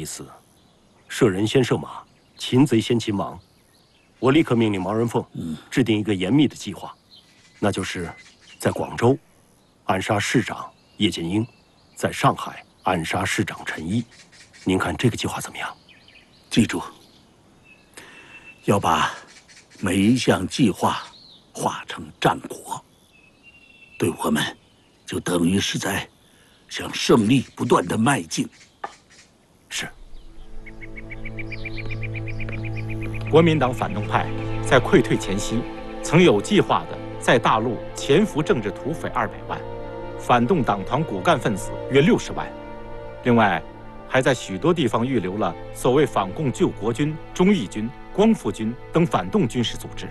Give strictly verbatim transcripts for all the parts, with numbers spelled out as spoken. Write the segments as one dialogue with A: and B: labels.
A: 意思，射人先射马，擒贼先擒王。我立刻命令毛人凤制定一个严密的计划，那就是在广州暗杀市长叶剑英，在上海暗杀市长陈毅。您看这个计划怎么样？
B: 记住，要把每一项计划化成战果，对我们就等于是在向胜利不断的迈进。
A: 是。
C: 国民党反动派在溃退前夕，曾有计划的在大陆潜伏政治土匪二百万，反动党团骨干分子约六十万，另外还在许多地方预留了所谓反共救国军、忠义军、光复军等反动军事组织。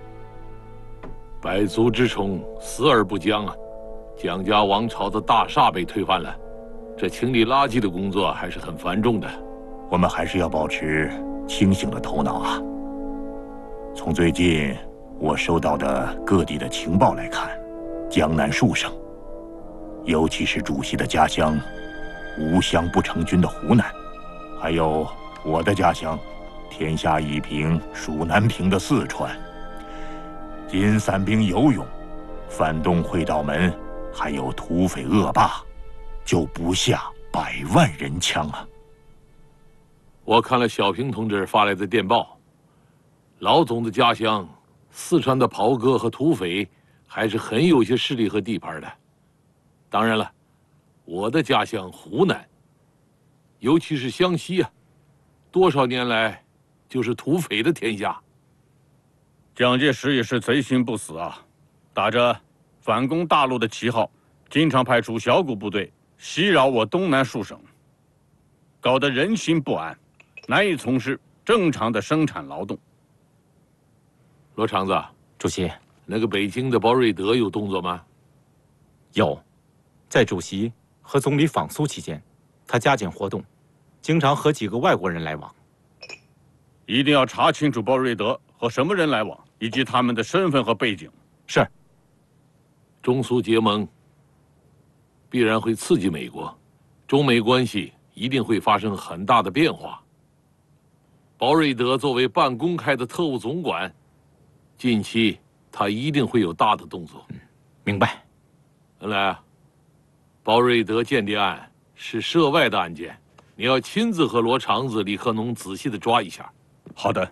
D: 百足之虫，死而不僵啊！蒋家王朝的大厦被推翻了，这清理垃圾的工作还是很繁重的。
E: 我们还是要保持清醒的头脑啊！从最近我收到的各地的情报来看，江南数省，尤其是主席的家乡无湘不成军的湖南，还有我的家乡天下已平蜀难平的四川，金散兵游勇，反动会道门，还有土匪恶霸，就不下百万人枪啊！
D: 我看了小平同志发来的电报，老总的家乡四川的袍哥和土匪还是很有些势力和地盘的。当然了，我的家乡湖南，尤其是湘西啊，多少年来就是土匪的天下。
F: 蒋介石也是贼心不死啊，打着反攻大陆的旗号，经常派出小股部队袭扰我东南数省，搞得人心不安，难以从事正常的生产劳动。
D: 罗长子，
C: 主席，
D: 那个北京的包瑞德有动作吗？
C: 有，在主席和总理访苏期间，他加紧活动，经常和几个外国人来往。
F: 一定要查清楚包瑞德和什么人来往，以及他们的身份和背景。
C: 是。
D: 中苏结盟必然会刺激美国，中美关系一定会发生很大的变化。包瑞德作为半公开的特务总管，近期他一定会有大的动作。
C: 嗯，明白。
D: 原来啊，包瑞德间谍案是涉外的案件，你要亲自和罗长子、李克农仔细的抓一下。
F: 好的。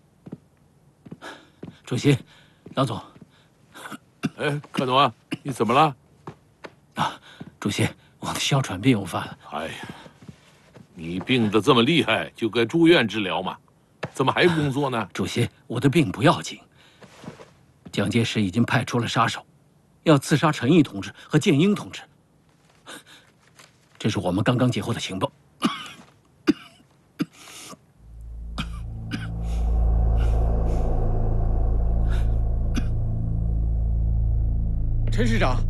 B: 主席，老总。
D: 哎，克农啊，你怎么了？
B: 啊，主席，我的哮喘病又发了。
D: 哎呀，你病得这么厉害，就该住院治疗嘛，怎么还工作呢？
B: 主席，我的病不要紧。蒋介石已经派出了杀手，要刺杀陈毅同志和建英同志。这是我们刚刚截获的情报。
G: 陈市长，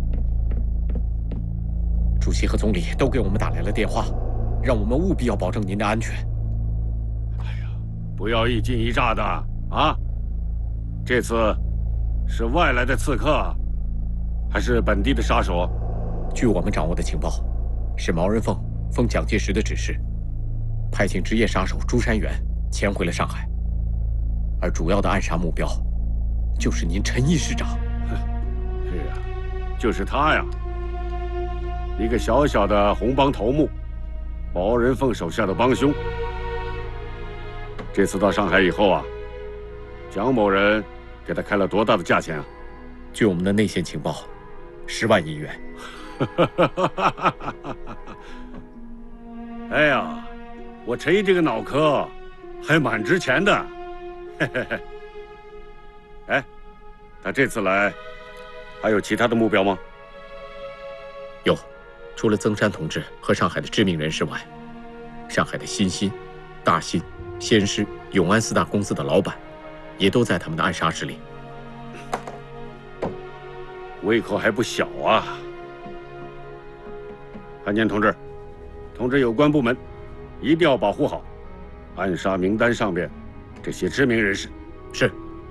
G: 主席和总理都给我们打来了电话，让我们务必要保证您的安全。
F: 哎呀，不要一惊一乍的啊！这次是外来的刺客，还是本地的杀手？
G: 据我们掌握的情报，是毛人凤奉蒋介石的指示，派遣职业杀手朱山元潜回了上海，而主要的暗杀目标就是您陈毅市长。
F: 是啊，就是他呀！一个小小的红帮头目，毛人凤手下的帮凶。这次到上海以后啊，蒋某人给他开了多大的价钱啊？
G: 据我们的内线情报，十万银元。
F: 哎呀，我陈毅这个脑壳还蛮值钱的。哎，他这次来还有其他的目标吗？
G: 有，除了曾山同志和上海的知名人士外，上海的新兴、大新、先施、永安四大公司的老板，也都在他们的暗杀之列。
F: 胃口还不小啊！汉奸同志，通知有关部门，一定要保护好暗杀名单上边这些知名人士。
G: 是。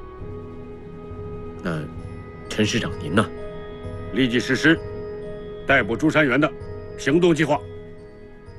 G: 那陈师长您呢？
F: 立即实施逮捕朱山元的行动计划。